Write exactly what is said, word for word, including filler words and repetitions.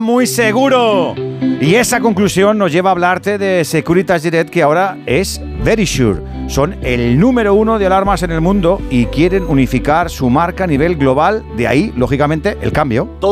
Muy seguro. Y esa conclusión nos lleva a hablarte de Securitas Direct, que ahora es Verisure. Son el número uno de alarmas en el mundo y quieren unificar su marca a nivel global. De ahí, lógicamente, el cambio.